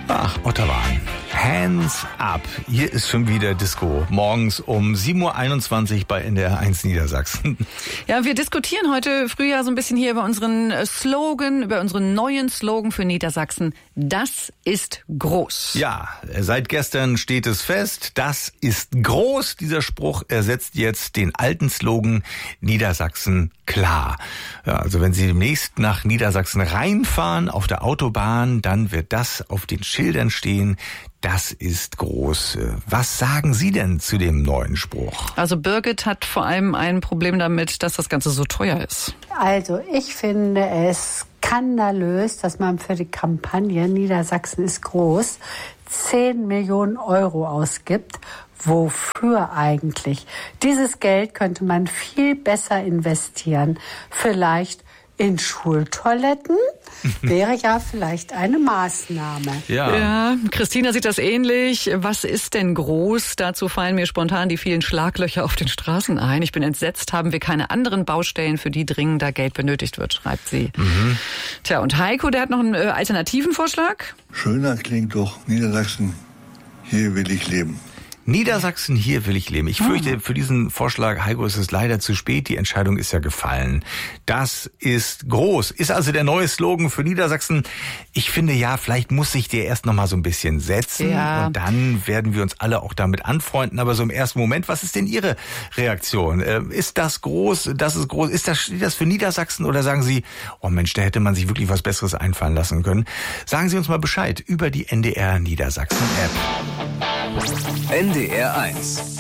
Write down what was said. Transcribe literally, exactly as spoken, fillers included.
Ach, Otterwahn. Hands up. Hier ist schon wieder Disco. Morgens um sieben Uhr einundzwanzig bei N D R eins Niedersachsen. Ja, wir diskutieren heute früh ja so ein bisschen hier über unseren Slogan, über unseren neuen Slogan für Niedersachsen. Das ist groß. Ja, seit gestern steht es fest. Das ist groß. Dieser Spruch ersetzt jetzt den alten Slogan Niedersachsen klar. Ja, also wenn Sie demnächst nach Niedersachsen reinfahren auf der Autobahn, dann wird das auf den Schildern stehen. Das ist groß. Was sagen Sie denn zu dem neuen Spruch? Also Birgit hat vor allem ein Problem damit, dass das Ganze so teuer ist. Also ich finde es skandalös, dass man für die Kampagne Niedersachsen ist groß zehn Millionen Euro ausgibt. Wofür eigentlich? Dieses Geld könnte man viel besser investieren. Vielleicht in Schultoiletten wäre ja vielleicht eine Maßnahme. Ja. ja, Christina sieht das ähnlich. Was ist denn groß? Dazu fallen mir spontan die vielen Schlaglöcher auf den Straßen ein. Ich bin entsetzt, haben wir keine anderen Baustellen, für die dringender Geld benötigt wird, schreibt sie. Mhm. Tja, und Heiko, der hat noch einen äh, alternativen Vorschlag. Schöner klingt doch Niedersachsen, hier will ich leben. Niedersachsen, hier will ich leben. Ich fürchte, für diesen Vorschlag, Heiko, ist es leider zu spät. Die Entscheidung ist ja gefallen. Das ist groß. Ist also der neue Slogan für Niedersachsen. Ich finde ja, vielleicht muss sich der erst noch mal so ein bisschen setzen. Ja. Und dann werden wir uns alle auch damit anfreunden. Aber so im ersten Moment, was ist denn Ihre Reaktion? Ist das groß? Das ist groß. Ist das, steht das für Niedersachsen? Oder sagen Sie, oh Mensch, da hätte man sich wirklich was Besseres einfallen lassen können? Sagen Sie uns mal Bescheid über die N D R Niedersachsen App. N D R eins